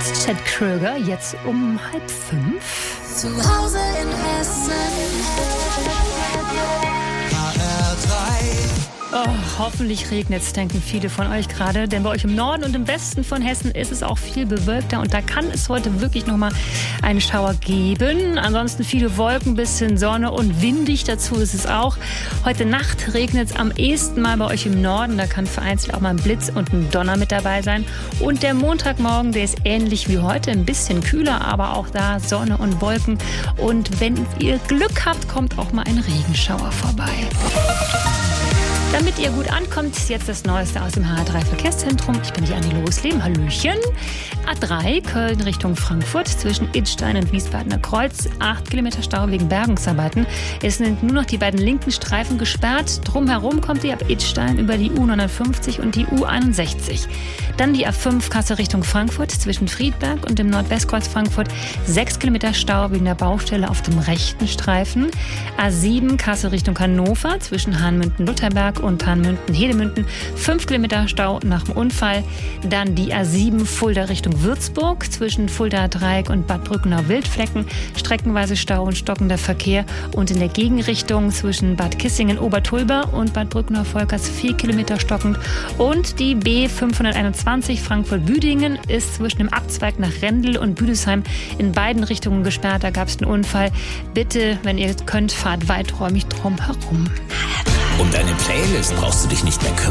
ist Chad Kroeger, jetzt um 4:30. Zu Hause in Hessen. Oh, hoffentlich regnet es, denken viele von euch gerade, denn bei euch im Norden und im Westen von Hessen ist es auch viel bewölkter und da kann es heute wirklich nochmal einen Schauer geben. Ansonsten viele Wolken, bisschen Sonne und windig dazu ist es auch. Heute Nacht regnet es am ehesten mal bei euch im Norden, da kann vereinzelt auch mal ein Blitz und ein Donner mit dabei sein. Und der Montagmorgen, der ist ähnlich wie heute, ein bisschen kühler, aber auch da Sonne und Wolken. Und wenn ihr Glück habt, kommt auch mal ein Regenschauer vorbei. Damit ihr gut ankommt, jetzt das Neueste aus dem HR3 Verkehrszentrum. Ich bin die Anni Losleben. Hallöchen. A3 Köln Richtung Frankfurt zwischen Idstein und Wiesbadener Kreuz. 8 Kilometer Stau wegen Bergungsarbeiten. Es sind nur noch die beiden linken Streifen gesperrt. Drumherum kommt ihr ab Idstein über die U59 und die U61. Dann die A5 Kassel Richtung Frankfurt zwischen Friedberg und dem Nordwestkreuz Frankfurt. 6 Kilometer Stau wegen der Baustelle auf dem rechten Streifen. A7 Kassel Richtung Hannover zwischen Hahnemünden-Lutherberg und Hahnemünden-Hedemünden. 5 Kilometer Stau nach dem Unfall. Dann die A7 Fulda Richtung Würzburg zwischen Fulda-Dreieck und Bad Brückenau-Wildflecken. Streckenweise Stau und stockender Verkehr. Und in der Gegenrichtung zwischen Bad Kissingen-Obertulber und Bad Brückenau-Volkers 4 Kilometer stockend. Und die B521 Frankfurt-Büdingen ist zwischen dem Abzweig nach Rendel und Büdesheim in beiden Richtungen gesperrt. Da gab es einen Unfall. Bitte, wenn ihr könnt, fahrt weiträumig drum herum. Um deine Playlist brauchst du dich nicht mehr kümmern.